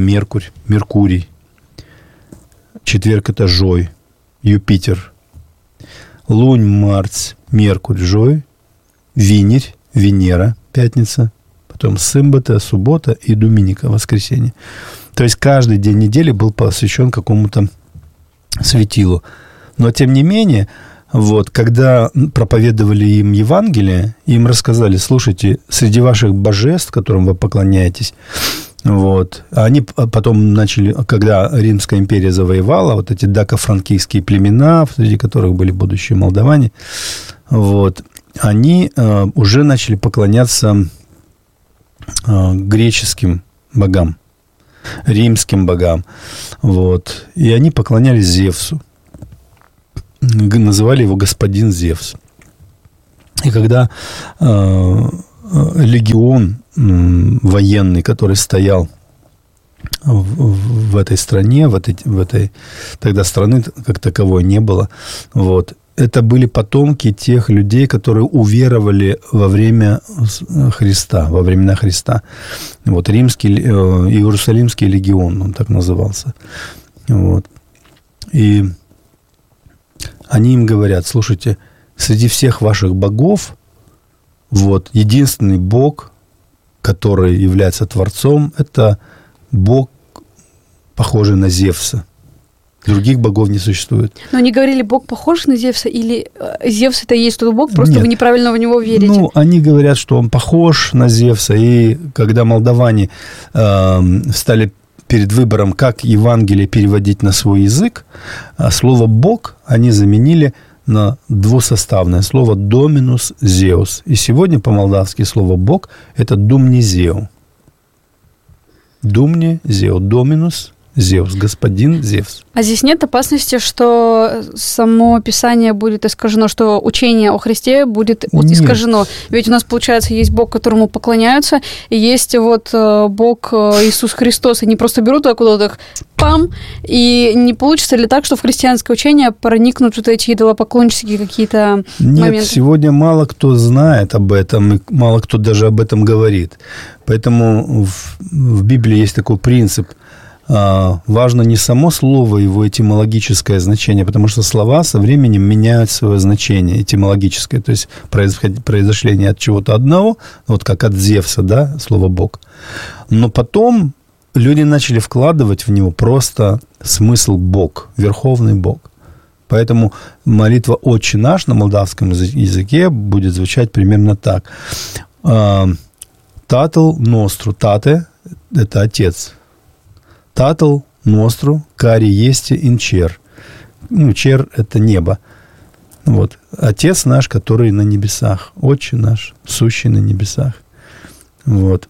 Меркурий. Четверг – это Жой, Юпитер. Лунь, Марс, Меркурь, Жой, Винерь, Венера, пятница, потом Сымбата, суббота и Доминика, воскресенье. То есть каждый день недели был посвящен какому-то светилу. Но, тем не менее, вот, когда проповедовали им Евангелие, им рассказали: слушайте, среди ваших божеств, которым вы поклоняетесь, вот, они потом начали, когда Римская империя завоевала, вот эти дако-франкийские племена, среди которых были будущие молдаване, вот, они уже начали поклоняться греческим богам, римским богам, вот, и они поклонялись Зевсу, называли его господин Зевс. И когда легион военный, который стоял в этой стране, в этой тогда страны как таковой не было, вот, это были потомки тех людей, которые уверовали во время Христа, во времена Христа. Вот римский, Иерусалимский легион, он так назывался. Вот. И они им говорят: слушайте, среди всех ваших богов, вот, единственный бог, который является Творцом, это бог, похожий на Зевса. Других богов не существует. Но они говорили, бог похож на Зевса, или Зевс это и есть тот бог, просто вы неправильно в него верите? Ну, они говорят, что он похож на Зевса, и когда молдаване стали перед выбором, как Евангелие переводить на свой язык, слово «бог» они заменили на двусоставное слово «доминус Зеус». И сегодня по-молдавски слово «бог» – это «думнезеу». «Думнезеу», «доминус Зевс», господин Зевс. А здесь нет опасности, что само Писание будет искажено, что учение о Христе будет искажено? Ведь у нас, получается, есть Бог, которому поклоняются, и есть вот Бог Иисус Христос. Они просто берут откуда-то их, пам, и не получится ли так, что в христианское учение проникнут вот эти идолопоклоннические какие-то моменты? Нет, сегодня мало кто знает об этом, и мало кто даже об этом говорит. Поэтому в Библии есть такой принцип – важно не само слово, его этимологическое значение, потому что слова со временем меняют свое значение этимологическое, то есть произошление от чего-то одного, вот как от Зевса, да, слово «бог». Но потом люди начали вкладывать в него просто смысл «бог», верховный бог. Поэтому молитва «Отче наш» на молдавском языке будет звучать примерно так. «Татл ностру», «тате» – это отец. «Татл ностру, кари есте ин чер». Ну, чер – это небо. Вот. Отец наш, который на небесах. Отче наш, сущий на небесах. Вот.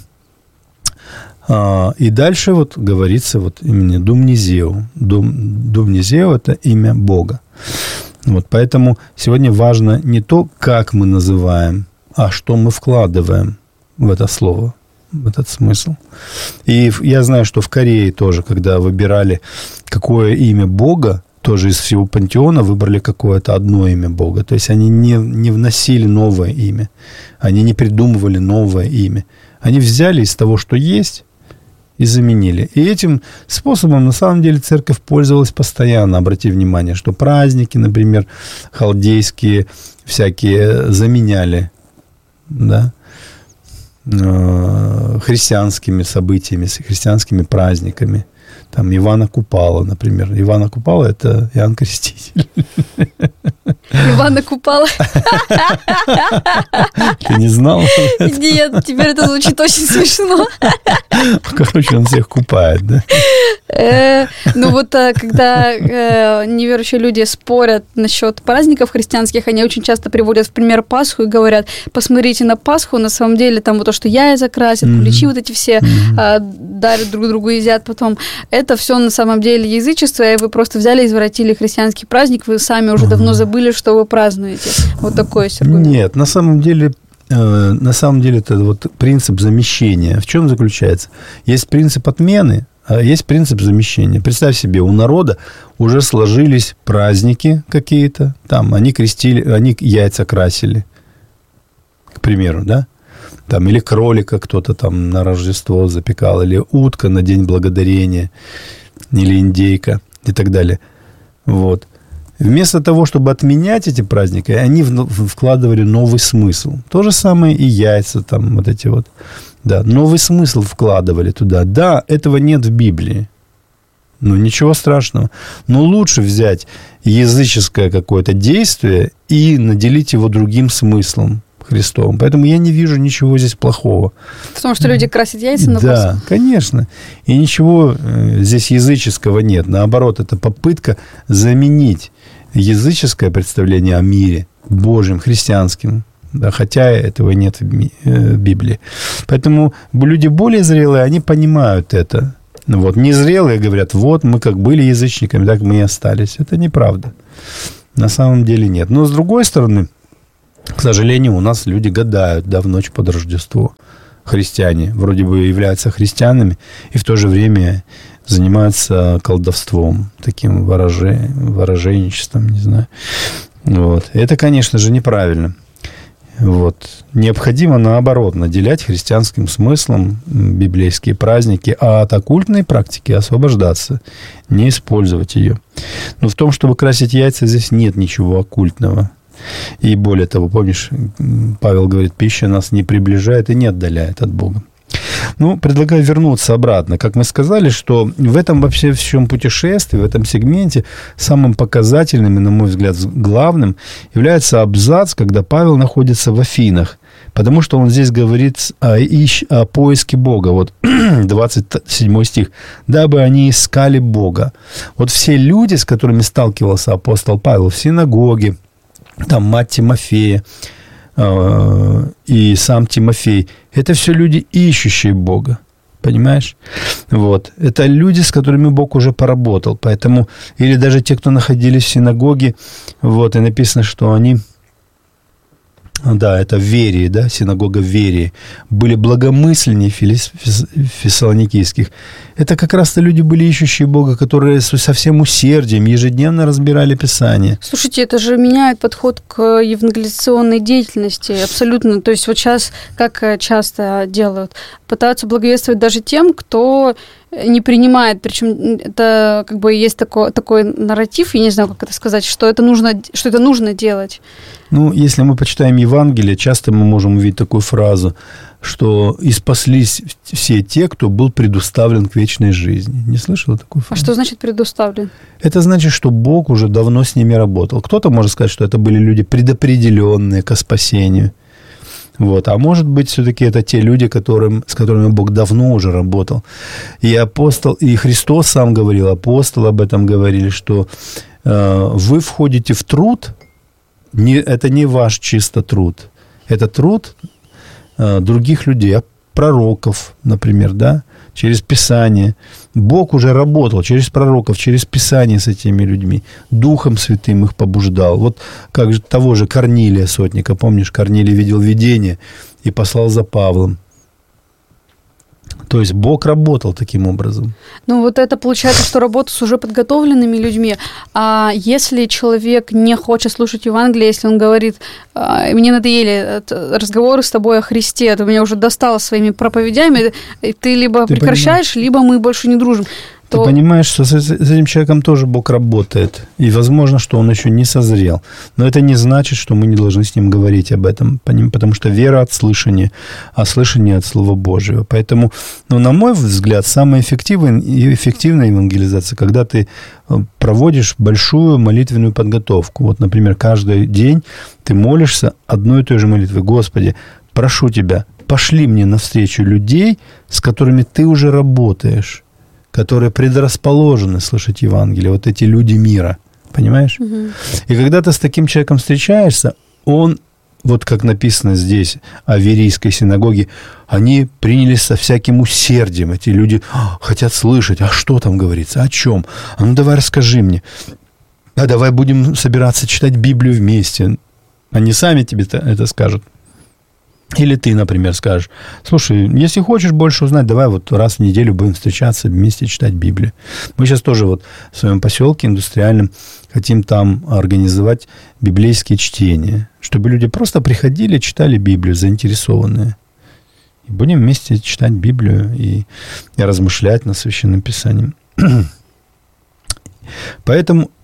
И дальше вот говорится вот именно Думнезеу. Думнезеу – это имя Бога. Вот. Поэтому сегодня важно не то, как мы называем, а что мы вкладываем в это слово, в этот смысл. И я знаю, что в Корее тоже, когда выбирали, какое имя Бога, тоже из всего пантеона выбрали какое-то одно имя Бога. То есть они не вносили новое имя. Они не придумывали новое имя. Они взяли из того, что есть, и заменили. И этим способом, на самом деле, церковь пользовалась постоянно. Обрати внимание, что праздники, например, халдейские всякие заменяли, да, христианскими событиями, христианскими праздниками. Там Ивана Купала, например. Ивана Купала – это Иоанн Креститель. Ивана Купала? Ты не знал? Нет, теперь это звучит очень смешно. Короче, он всех купает, да? Ну вот, когда неверующие люди спорят насчет праздников христианских, они очень часто приводят в пример Пасху и говорят: посмотрите на Пасху, на самом деле там вот то, что яйца красят, куличи вот эти все дарят друг другу, едят потом. Это все на самом деле язычество, и вы просто взяли и извратили христианский праздник, вы сами уже давно забыли, что вы празднуете. Вот такой есть аргумент. Нет, на самом деле это вот принцип замещения. В чем заключается? Есть принцип отмены, а есть принцип замещения. Представь себе, у народа уже сложились праздники какие-то, там они крестили, они яйца красили, к примеру, да? Там, или кролика кто-то там на Рождество запекал, или утка на День Благодарения, или индейка и так далее. Вот. Вместо того, чтобы отменять эти праздники, они вкладывали новый смысл. То же самое и яйца, там вот эти вот. Да, новый смысл вкладывали туда. Да, этого нет в Библии. Ну, ничего страшного. Но лучше взять языческое какое-то действие и наделить его другим смыслом Христовым. Поэтому я не вижу ничего здесь плохого. Потому что люди красят яйца на Да, конечно. И ничего здесь языческого нет. Наоборот, это попытка заменить языческое представление о мире Божьим, христианским. Да, хотя этого нет в Библии. Поэтому люди более зрелые, они понимают это. Вот. Незрелые говорят, вот мы как были язычниками, так мы и остались. Это неправда. На самом деле нет. Но с другой стороны, к сожалению, у нас люди гадают, да, в ночь под Рождество. Христиане вроде бы являются христианами и в то же время занимаются колдовством, таким вороженничеством, не знаю. Вот. Это, конечно же, неправильно. Вот. Необходимо, наоборот, наделять христианским смыслом библейские праздники, а от оккультной практики освобождаться, не использовать ее. Но в том, чтобы красить яйца, здесь нет ничего оккультного. И более того, помнишь, Павел говорит, пища нас не приближает и не отдаляет от Бога. Ну, предлагаю вернуться обратно. Как мы сказали, что в этом вообще всем путешествии, в этом сегменте самым показательным и, на мой взгляд, главным является абзац, когда Павел находится в Афинах. Потому что он здесь говорит о поиске Бога. Вот 27 стих. «Дабы они искали Бога». Вот все люди, с которыми сталкивался апостол Павел в синагоге, там мать Тимофея, и сам Тимофей. Это все люди, ищущие Бога. Понимаешь? Вот. Это люди, с которыми Бог уже поработал. Поэтому, или даже те, кто находились в синагоге, вот, и написано, что они, да, это в Верии, да, синагога в Верии, были благомысленнее фессалоникийских. Это как раз-то люди были ищущие Бога, которые со всем усердием ежедневно разбирали Писание. Слушайте, это же меняет подход к евангелизационной деятельности абсолютно. То есть вот сейчас, как часто делают, пытаются благовествовать даже тем, кто не принимает. Причем это как бы есть такой нарратив, я не знаю, как это сказать, что это нужно делать. Ну, если мы почитаем Евангелие, часто мы можем увидеть такую фразу, что «и спаслись все те, кто был предуставлен к вечной жизни». Не слышала такую фразу? А что значит предуставлен? Это значит, что Бог уже давно с ними работал. Кто-то может сказать, что это были люди предопределенные ко спасению. Вот. А может быть, все-таки это те люди, с которыми Бог давно уже работал. И Христос сам говорил, апостолы об этом говорили, что вы входите в труд, это не ваш чисто труд, это труд других людей, пророков, например, да, через Писание. Бог уже работал через пророков, через Писание с этими людьми. Духом Святым их побуждал. Вот как же того же Корнилия сотника, помнишь, Корнилий видел видение и послал за Павлом. То есть Бог работал таким образом. Ну, вот это получается, что работа с уже подготовленными людьми. А если человек не хочет слушать Евангелие, если он говорит, мне надоели разговоры с тобой о Христе, ты меня уже достала своими проповедями, ты либо прекращаешь, либо мы больше не дружим. Ты понимаешь, что с этим человеком тоже Бог работает. И возможно, что он еще не созрел. Но это не значит, что мы не должны с ним говорить об этом. Потому что вера от слышания, а слышание от Слова Божьего. Поэтому, на мой взгляд, самая эффективная евангелизация, когда ты проводишь большую молитвенную подготовку. Вот, например, каждый день ты молишься одной и той же молитвой. Господи, прошу Тебя, пошли мне навстречу людей, с которыми Ты уже работаешь, которые предрасположены слышать Евангелие, вот эти люди мира, понимаешь? Угу. И когда ты с таким человеком встречаешься, он, вот как написано здесь о Верийской синагоге, они принялись со всяким усердием, эти люди хотят слышать, а что там говорится, о чем? А ну давай расскажи мне, а давай будем собираться читать Библию вместе. Они сами тебе это скажут. Или ты, например, скажешь, слушай, если хочешь больше узнать, давай вот раз в неделю будем встречаться, вместе читать Библию. Мы сейчас тоже вот в своем поселке индустриальном хотим там организовать библейские чтения, чтобы люди просто приходили, читали Библию, заинтересованные. И будем вместе читать Библию и размышлять над Священным Писанием. Поэтому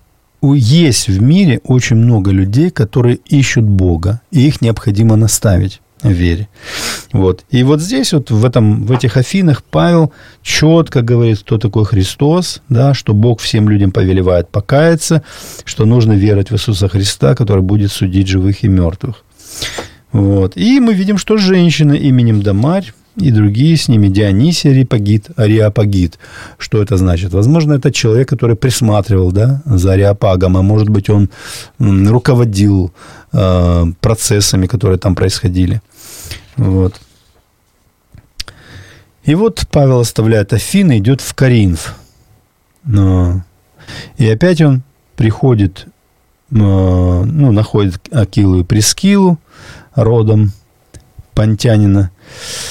есть в мире очень много людей, которые ищут Бога, и их необходимо наставить в вере. Вот. И вот здесь, вот в этих Афинах, Павел четко говорит, кто такой Христос, да, что Бог всем людям повелевает покаяться, что нужно верить в Иисуса Христа, который будет судить живых и мертвых. Вот. И мы видим, что женщина именем Дамарь и другие с ними, Дионисий Ареопагит. Что это значит? Возможно, это человек, который присматривал, да, за Ареопагом, а может быть, он руководил процессами, которые там происходили. Вот. И вот Павел оставляет Афины, идет в Коринф. И опять он приходит, находит Акилу и Прискилу, родом понтянина.